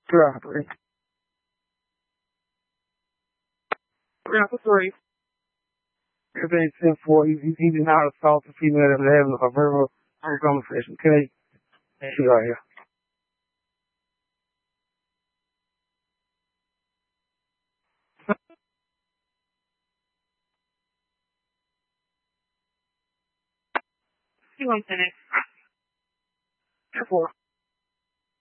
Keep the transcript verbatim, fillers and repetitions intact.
Three out of three. Three out of three. Everything's ten four. He, he, he did not assault the female that was having a verbal conversation. Okay? See right here. See one minute. ten four.